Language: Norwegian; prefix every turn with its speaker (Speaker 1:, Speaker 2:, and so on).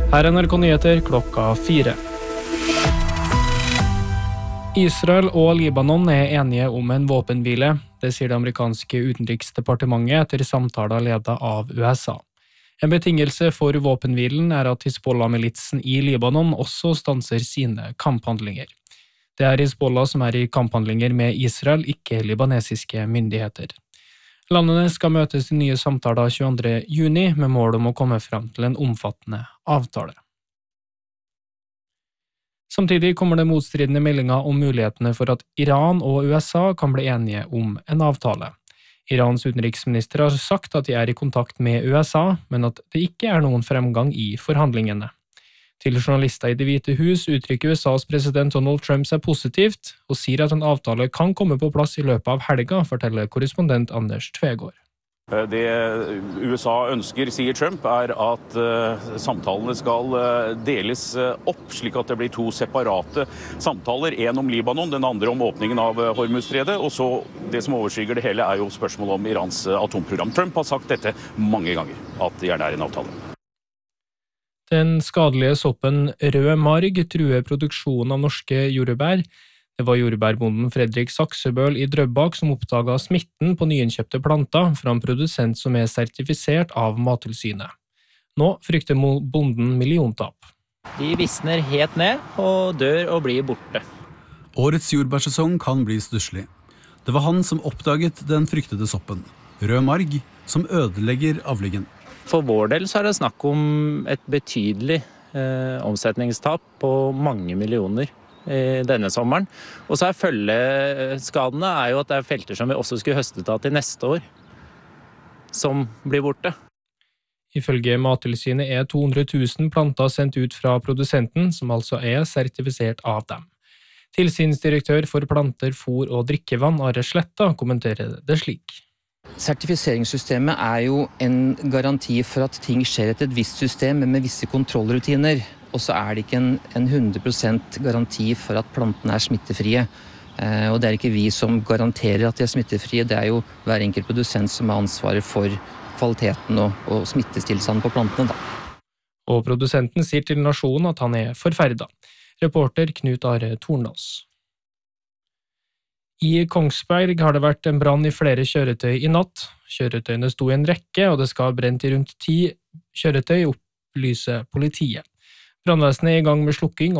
Speaker 1: Her er NRK Nyheter klokka 4. Israel og Libanon er enige om en våpenhvile. Det sier det amerikanske utenriksdepartementet etter samtaler ledet av USA. En betingelse for våpenhvilen er at Hizbollah-militsen i Libanon også stanser sine kamphandlinger. Det er Hizbollah som er i kamphandlinger med Israel, ikke libanesiske myndigheter. Landene skal møtes i nye samtaler 22. juni med mål om å komme frem til en omfattende avtale. Samtidig kommer det motstridende meldinger om mulighetene for at Iran og USA kan bli enige om en avtale. Irans utenriksminister har sagt at de er i kontakt med USA, men at det ikke er noen fremgang i forhandlingene. Til journalister i Det hvite hus uttrykker USAs president Donald Trump seg positivt, og sier at en avtale kan komme på plass i løpet av helga, forteller korrespondent Anders Tvegård.
Speaker 2: Det USA ønsker, sier Trump, er at samtalene skal deles opp, slik at det blir to separate samtaler. En om Libanon, den andre om åpningen av Hormuzstredet, og så det som overskygger det hele er jo spørsmålet om Irans atomprogram. Trump har sagt dette mange ganger, at det gjerne er en avtale.
Speaker 1: Den skadelige soppen rød marg truer produksjonen av norske jordbær. Det var jordbærbonden Fredrik Saksebøl i Drøbak som oppdaget smitten på nyinnkjøpte planter fra en produsent som er sertifisert av Mattilsynet. Nå frykter bonden milliontap.
Speaker 3: De visner helt ned og dør og blir borte.
Speaker 4: Årets jordbærsesong kan bli stusslig. Det var han som oppdaget den fryktede soppen, rød marg, som ødelegger avlingen.
Speaker 3: For vår del så er det snakk om et betydelig omsetningstap på mange millioner denne sommeren. Og så er følgeskadene er jo at det er felter som vi også skulle høstet av til neste år, som blir borte.
Speaker 1: Ifølge Mattilsynet er 200 000 planter sendt ut fra produsenten, som altså er sertifisert av dem. Tilsynsdirektør for planter, fôr og drikkevann, Are Sletta, kommenterer det slik.
Speaker 5: Sertifiseringssystemet er jo en garanti for at ting skjer etter et visst system, men med visse kontrollrutiner. Og så er det ikke en 100% garanti for at plantene er smittefrie. Og det er ikke vi som garanterer at de er smittefrie, det er jo hver enkelt produsent som har ansvaret for kvaliteten og smittestilstanden på plantene.
Speaker 1: Og produsenten sier til Nasjonen at han er forferdet. Reporter Knut Are Tornås. I Kongsberg har det vært en brann i flere kjøretøy i natt. Kjøretøyene sto i en rekke, og det skal ha brent i rundt 10 kjøretøy, opplyser politiet. Brannvesenet er i gang med slukking